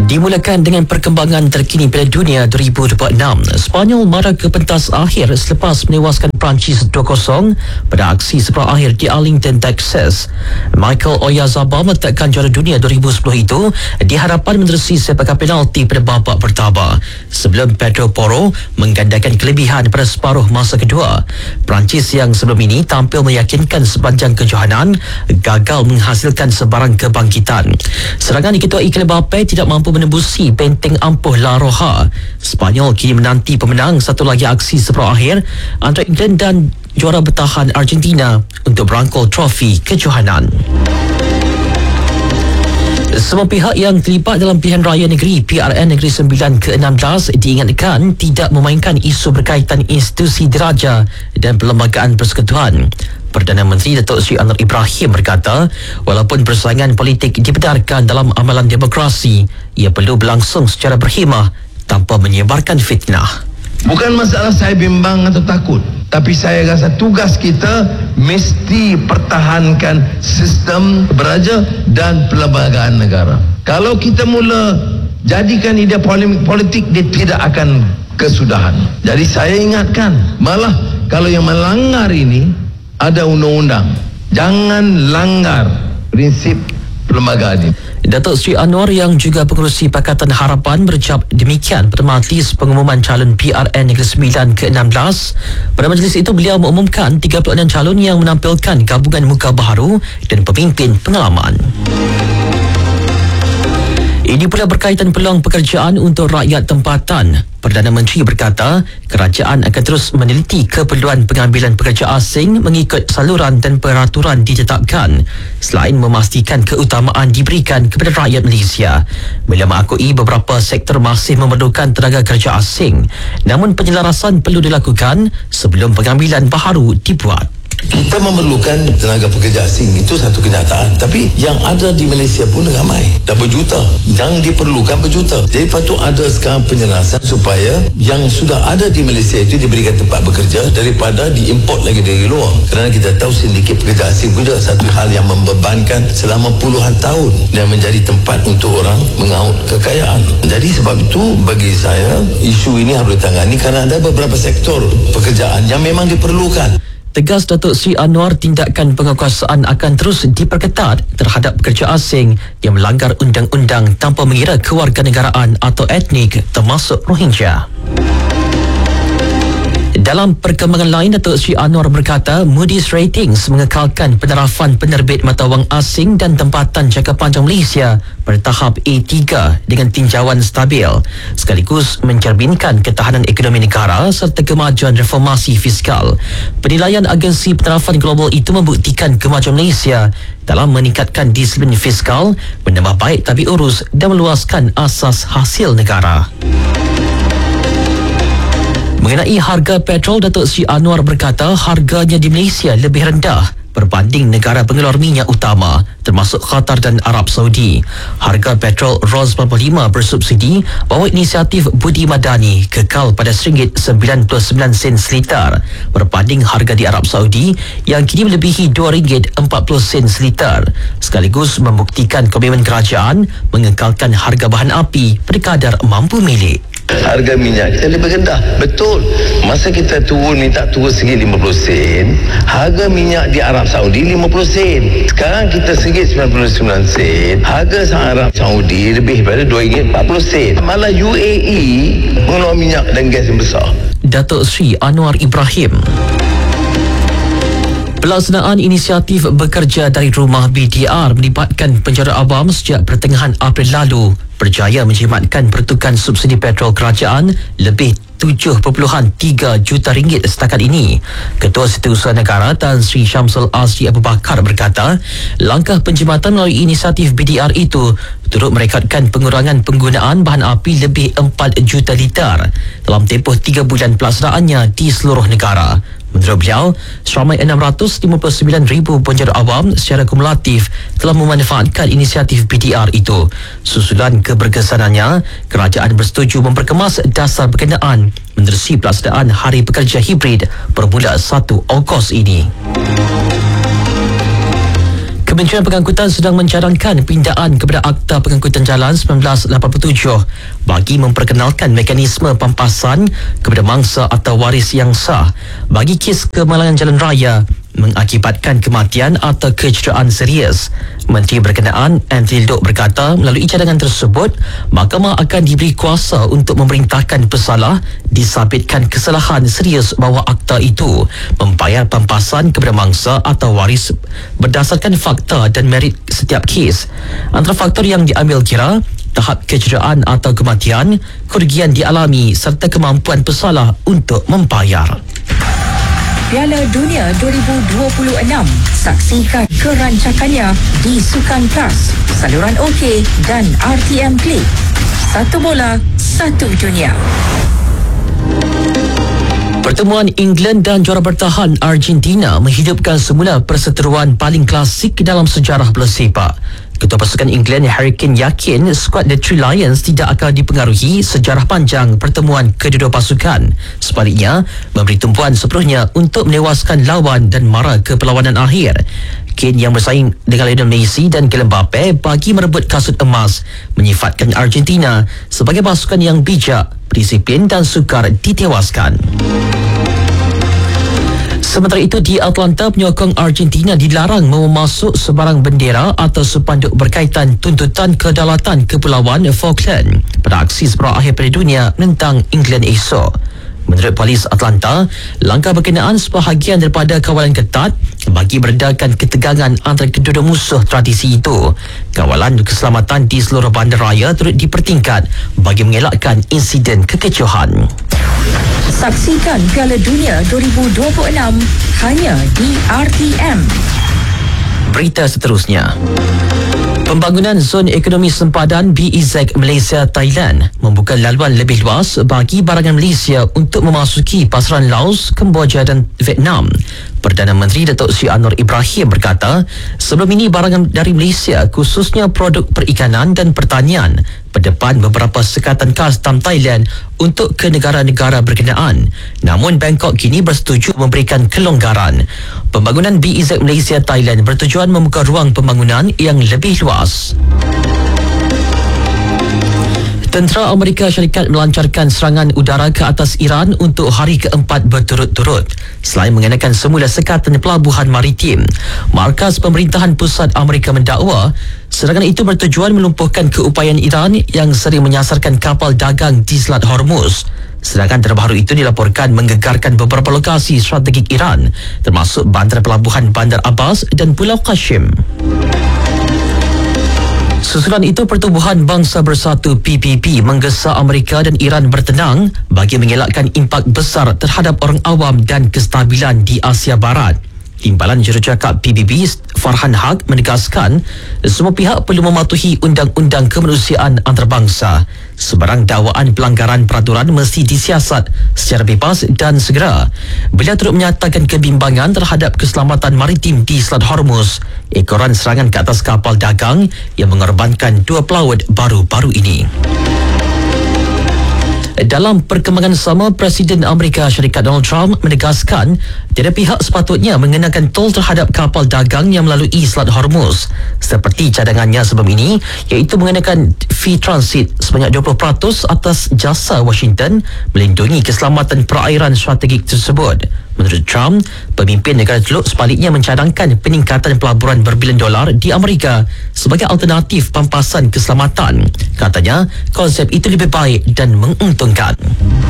Dimulakan dengan perkembangan terkini Piala Dunia 2026. Spanyol marah ke pentas akhir selepas menewaskan Perancis 2-0 pada aksi separuh akhir di Arlington, Texas. Michael Oyarzabal meletakkan juara dunia 2010 itu di hadapan menerusi sepakan penalti pada babak pertama sebelum Pedro Porro menggandakan kelebihan pada separuh masa kedua. Perancis yang sebelum ini tampil meyakinkan sepanjang kejohanan gagal menghasilkan sebarang kebangkitan. Serangan diketuai Kylian Mbappe tidak mampu menembusi benteng ampuh La Roja. Spanyol kini menanti pemenang satu lagi aksi separuh akhir antara England dan juara bertahan Argentina untuk berangkul trofi kejohanan. Semua pihak yang terlibat dalam pilihan raya negeri PRN Negeri Sembilan ke-16 diingatkan tidak memainkan isu berkaitan institusi diraja dan perlembagaan persekutuan. Perdana Menteri Datuk Seri Anwar Ibrahim berkata, walaupun persaingan politik dibenarkan dalam amalan demokrasi, ia perlu berlangsung secara berhemah tanpa menyebarkan fitnah. Bukan masalah saya bimbang atau takut, tapi saya rasa tugas kita mesti pertahankan sistem beraja dan perlembagaan negara. Kalau kita mula jadikan idea politik, dia tidak akan kesudahan. Jadi saya ingatkan, malah kalau yang melanggar ini ada undang-undang, jangan langgar prinsip perlembagaan ini. Datuk Seri Anwar yang juga pengerusi Pakatan Harapan berucap demikian pada majlis pengumuman calon PRN Negeri Sembilan ke-16. Pada majlis itu beliau mengumumkan 36 calon yang menampilkan gabungan muka baharu dan pemimpin pengalaman. Ini pula berkaitan peluang pekerjaan untuk rakyat tempatan. Perdana Menteri berkata, kerajaan akan terus meneliti keperluan pengambilan pekerja asing mengikut saluran dan peraturan ditetapkan, selain memastikan keutamaan diberikan kepada rakyat Malaysia. Beliau mengakui beberapa sektor masih memerlukan tenaga kerja asing, namun penyelarasan perlu dilakukan sebelum pengambilan baharu dibuat. Kita memerlukan tenaga pekerja asing, itu satu kenyataan. Tapi yang ada di Malaysia pun ramai, dah berjuta. Yang diperlukan berjuta. Jadi patut ada sekarang penyelarasan supaya yang sudah ada di Malaysia itu diberikan tempat bekerja daripada diimport lagi dari luar. Kerana kita tahu sindiket pekerja asing pun juga satu hal yang membebankan selama puluhan tahun dan menjadi tempat untuk orang mengaut kekayaan. Jadi sebab itu bagi saya isu ini harus ditangani kerana ada beberapa sektor pekerjaan yang memang diperlukan. Tegas Datuk Seri Anwar, tindakan penguasaan akan terus diperketat terhadap pekerja asing yang melanggar undang-undang tanpa mengira kewarganegaraan atau etnik termasuk Rohingya. Dalam perkembangan lain, Datuk Seri Anwar berkata Moody's Ratings mengekalkan penerapan penerbit mata wang asing dan tempatan jangka panjang Malaysia pada tahap A3 dengan tinjauan stabil, sekaligus mencerminkan ketahanan ekonomi negara serta kemajuan reformasi fiskal. Penilaian agensi penerapan global itu membuktikan kemajuan Malaysia dalam meningkatkan disiplin fiskal, menambah baik tabi urus dan meluaskan asas hasil negara. Mengenai harga petrol, Datuk Seri Anwar berkata harganya di Malaysia lebih rendah berbanding negara pengeluar minyak utama termasuk Qatar dan Arab Saudi. Harga petrol ROS 45 bersubsidi bawa inisiatif Budi Madani kekal pada RM1.99 seliter berbanding harga di Arab Saudi yang kini melebihi RM2.40 seliter, sekaligus membuktikan komitmen kerajaan mengekalkan harga bahan api pada kadar mampu milik. Harga minyak kita lebih rendah. Betul, masa kita turun minta turun RM1.50, harga minyak di Arab Saudi RM50. Sekarang kita RM1.99. Harga Arab Saudi lebih daripada RM2.40. Malah UAE mengeluarkan minyak dan gas yang besar. Datuk Seri Anwar Ibrahim. Pelaksanaan inisiatif bekerja dari rumah BDR melibatkan penjara awam sejak pertengahan April lalu berjaya menjimatkan pertukaran subsidi petrol kerajaan lebih 7.3 juta ringgit setakat ini. Ketua Setiausaha Negara Tan Sri Syamsul Azri Abu Bakar berkata, langkah penjimatan melalui inisiatif BDR itu turut merekodkan pengurangan penggunaan bahan api lebih 4 juta liter dalam tempoh 3 bulan pelaksanaannya di seluruh negara. Menurut beliau, seramai 659,000 penjara awam secara kumulatif telah memanfaatkan inisiatif BDR itu. Susulan keberkesanannya, kerajaan bersetuju memperkemas dasar berkenaan menerusi pelaksanaan Hari Pekerja Hibrid bermula 1 Ogos ini. Kementerian Pengangkutan sedang mencadangkan pindaan kepada Akta Pengangkutan Jalan 1987 bagi memperkenalkan mekanisme pampasan kepada mangsa atau waris yang sah bagi kes kemalangan jalan raya mengakibatkan kematian atau kecederaan serius. Menteri berkenaan Anthony Dok berkata melalui cadangan tersebut, mahkamah akan diberi kuasa untuk memerintahkan pesalah disabitkan kesalahan serius bahawa akta itu membayar pampasan kepada mangsa atau waris berdasarkan fakta dan merit setiap kes. Antara faktor yang diambil kira tahap kecederaan atau kematian, kerugian dialami serta kemampuan pesalah untuk membayar. Piala Dunia 2026. Saksikan kerancakannya di Sukan Plus, saluran OK dan RTM Klik. Satu bola, satu dunia. Pertemuan England dan juara bertahan Argentina menghidupkan semula perseteruan paling klasik dalam sejarah bola sepak. Ketua pasukan England Harry Kane yakin skuad The Three Lions tidak akan dipengaruhi sejarah panjang pertemuan kedua-dua pasukan. Sebaliknya, memberi tumpuan sepenuhnya untuk menewaskan lawan dan mara ke perlawanan akhir. Kane yang bersaing dengan Lionel Messi dan Kylian Mbappe bagi merebut kasut emas menyifatkan Argentina sebagai pasukan yang bijak, disiplin dan sukar ditewaskan. Sementara itu, di Atlanta, penyokong Argentina dilarang membawa masuk sebarang bendera atau spanduk berkaitan tuntutan kedaulatan Kepulauan Falkland pada aksi separuh akhir Piala Dunia menentang England esok. Menurut polis Atlanta, langkah berkenaan sebahagian daripada kawalan ketat bagi meredakan ketegangan antara kedua-dua musuh tradisi itu. Kawalan keselamatan di seluruh bandaraya turut dipertingkat bagi mengelakkan insiden kekecohan. Saksikan Piala Dunia 2026 hanya di RTM. Berita seterusnya. Pembangunan Zon Ekonomi Sempadan BEZ Malaysia Thailand membuka laluan lebih luas bagi barangan Malaysia untuk memasuki pasaran Laos, Kemboja dan Vietnam. Perdana Menteri Datuk Seri Anwar Ibrahim berkata, sebelum ini barangan dari Malaysia khususnya produk perikanan dan pertanian berdepan beberapa sekatan kastam Thailand untuk ke negara-negara berkenaan. Namun Bangkok kini bersetuju memberikan kelonggaran. Pembangunan BEZ Malaysia Thailand bertujuan membuka ruang pembangunan yang lebih luas. Tentera Amerika Syarikat melancarkan serangan udara ke atas Iran untuk hari keempat berturut-turut selain mengenakan semula sekatan pelabuhan maritim. Markas Pemerintahan Pusat Amerika mendakwa serangan itu bertujuan melumpuhkan keupayaan Iran yang sering menyasarkan kapal dagang di Selat Hormuz. Serangan terbaru itu dilaporkan menggegarkan beberapa lokasi strategik Iran termasuk bandar pelabuhan Bandar Abbas dan Pulau Qassim. Susulan itu, Pertubuhan Bangsa Bersatu PBB menggesa Amerika dan Iran bertenang bagi mengelakkan impak besar terhadap orang awam dan kestabilan di Asia Barat. Timbalan Jurucakap PBB Farhan Haq menegaskan semua pihak perlu mematuhi undang-undang kemanusiaan antarabangsa. Sebarang dakwaan pelanggaran peraturan mesti disiasat secara bebas dan segera. Beliau turut menyatakan kebimbangan terhadap keselamatan maritim di Selat Hormuz, ekoran serangan ke atas kapal dagang yang mengorbankan 2 pelaut baru-baru ini. Dalam perkembangan sama, Presiden Amerika Syarikat Donald Trump menegaskan tiada pihak sepatutnya mengenakan tol terhadap kapal dagang yang melalui Selat Hormuz seperti cadangannya sebelum ini, iaitu mengenakan fee transit sebanyak 20% atas jasa Washington melindungi keselamatan perairan strategik tersebut. Menurut Trump, pemimpin negara Teluk sebaliknya mencadangkan peningkatan pelaburan berbilion dolar di Amerika sebagai alternatif pampasan keselamatan. Katanya, konsep itu lebih baik dan menguntungkan.